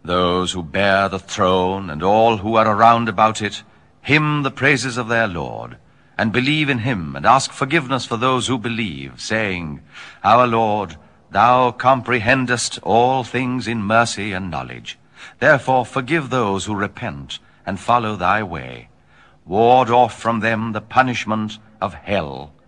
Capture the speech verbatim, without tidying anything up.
Those who bear the throne and all who are around about it hymn the praises of their Lord, and believe in him, and ask forgiveness for those who believe, saying, Our Lord, thou comprehendest all things in mercy and knowledge. Therefore forgive those who repent and follow thy way. Ward off from them the punishment of hell,